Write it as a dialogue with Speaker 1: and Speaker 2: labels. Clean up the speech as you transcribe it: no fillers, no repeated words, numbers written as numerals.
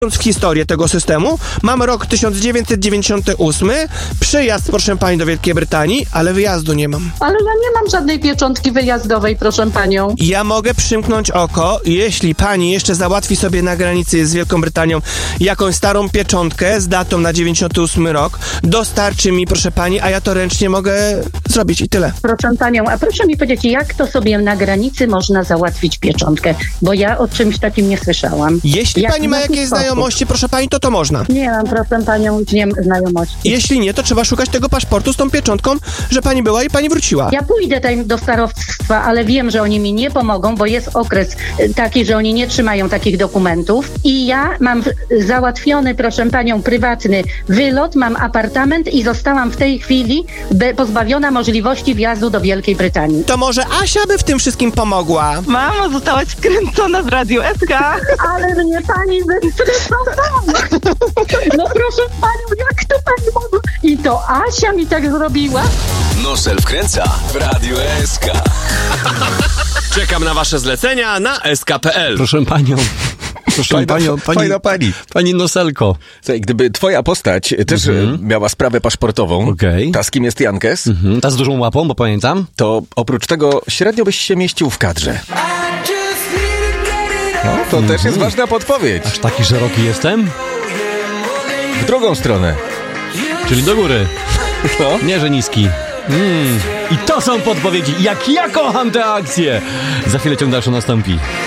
Speaker 1: w historię tego systemu, mam rok 1998, przyjazd, proszę pani, do Wielkiej Brytanii, ale wyjazdu nie mam.
Speaker 2: Ale ja nie mam żadnej pieczątki wyjazdowej, proszę panią.
Speaker 1: Ja mogę przymknąć oko, jeśli pani jeszcze załatwi sobie na granicy z Wielką Brytanią jakąś starą pieczątkę z datą na 98 rok, dostarczy mi, proszę pani, a ja to ręcznie mogę zrobić i tyle.
Speaker 2: Proszę panią, a proszę mi powiedzieć, jak to sobie na granicy można załatwić pieczątkę? Bo ja o czymś takim nie słyszałam.
Speaker 1: Jeśli
Speaker 2: Jak,
Speaker 1: pani
Speaker 2: w
Speaker 1: ma
Speaker 2: jaki
Speaker 1: jakieś
Speaker 2: sposób?
Speaker 1: znajomości, proszę pani, to można.
Speaker 2: Nie mam, proszę panią, nie mam znajomości.
Speaker 1: Jeśli nie, to trzeba szukać tego paszportu z tą pieczątką, że pani była i pani wróciła.
Speaker 2: Ja pójdę tam do starostwa, ale wiem, że oni mi nie pomogą, bo jest okres taki, że oni nie trzymają takich dokumentów i ja mam załatwiony, proszę panią, prywatny wylot, mam apartament i zostałam w tej chwili pozbawiona możliwości wjazdu do Wielkiej Brytanii.
Speaker 1: To może Asia by w tym wszystkim pomogła?
Speaker 3: Mamo, zostałaś wkręcona w Radio SK.
Speaker 2: Ale mnie pani zestresowała. No proszę panią, jak to pani mogła? I to Asia mi tak zrobiła?
Speaker 4: Nosel wkręca w Radio SK.
Speaker 5: Czekam na wasze zlecenia na sk.pl.
Speaker 6: Proszę panią. Proszę panią,
Speaker 7: Fajna pani.
Speaker 6: pani Noselko.
Speaker 7: Słuchaj, gdyby twoja postać też miała sprawę paszportową,
Speaker 6: Okej.
Speaker 7: ta z kim jest Jankes,
Speaker 6: Ta z dużą łapą, bo pamiętam.
Speaker 7: to oprócz tego średnio byś się mieścił w kadrze. No, to też jest ważna podpowiedź.
Speaker 6: Aż taki szeroki jestem?
Speaker 7: W drugą stronę.
Speaker 6: Czyli do góry.
Speaker 7: No.
Speaker 6: Nie, że niski. I to są podpowiedzi. Jak ja kocham tę akcję! Za chwilę ciąg dalszy nastąpi.